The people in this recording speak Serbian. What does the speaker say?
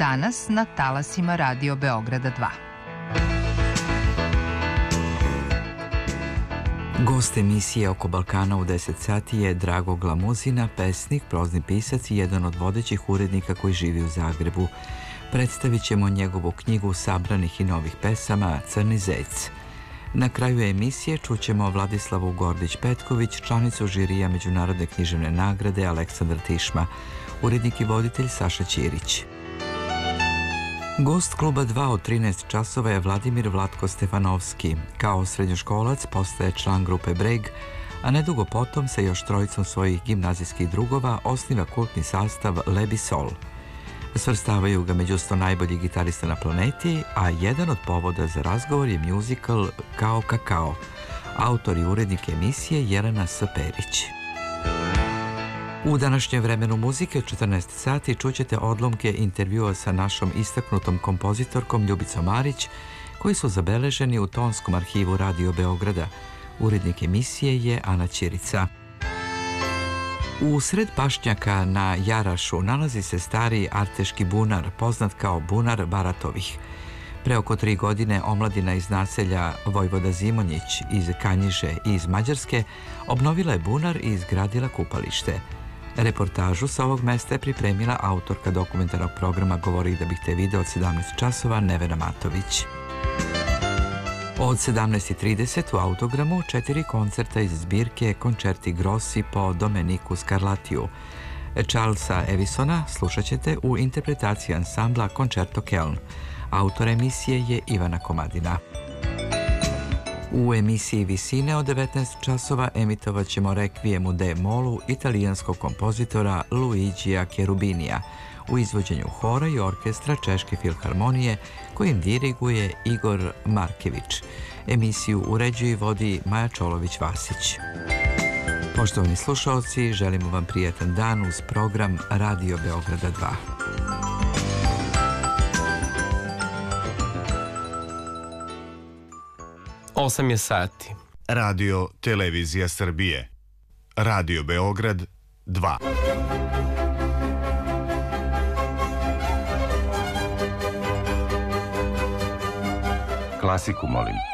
Danas na talasima Radio Beograda 2. Gost emisije Oko Balkana u 10 sati je Drago Glamuzina, pesnik, prozni pisac i jedan od vodećih urednika koji živi u Zagrebu. Predstavit ćemo njegovu knjigu sabranih i novih pesama Crni zec. Na kraju emisije čućemo Vladislavu Gordić-Petković, članicu žirija Međunarodne književne nagrade Aleksandar Tišma, urednik i voditelj Saša Ćirić. Gost Kluba 2 od 13 časova je Vladimir Vlatko Stefanovski. Kao srednjoškolac postaje član grupe Breg, a nedugo potom sa još trojicom svojih gimnazijskih drugova osniva kultni sastav Lebi Sol. Svrstavaju ga među 100 najboljih gitarista na planeti, a jedan od povoda za razgovor je muzikal Kao kakao. Autor i urednik emisije Jelena S. Perić. U današnjem vremenu muzike od 14 sati čućete odlomke intervjua sa našom istaknutom kompozitorkom Ljubicom Marić, koji su zabeleženi u tonskom arhivu Radio Beograda. Urednik emisije je Ana Ćirica. U sred pašnjaka na Jarašu nalazi se stari arteški bunar, poznat kao bunar Baratovih. Pre oko 3 godine omladina iz naselja Vojvoda Zimonjić iz Kanjiže i iz Mađarske obnovila je bunar i izgradila kupalište. Reportažu sa ovog mesta je pripremila autorka dokumentarnog programa Govori da bih te video od 17 časova Nevena Matović. Od 17:30 u Autogramu 4 koncerta iz zbirke Concerti Grossi po Domeniku Scarlatiju. Charlesa Evisona slušat ćete u interpretaciji ansambla Concerto Keln. Autor emisije je Ivana Komadina. U emisiji Visine od 19 časova emitovat ćemo Requiem u D-molu italijanskog kompozitora Luigija Cherubinija u izvođenju hora i orkestra Češke filharmonije kojim diriguje Igor Markević. Emisiju uređuje i vodi Maja Čolović-Vasić. Poštovani slušaoci, želimo vam prijatan dan uz program Radio Beograda 2. 8 je sati. Radio Televizija Srbije. Radio Beograd 2. Klasiku molim.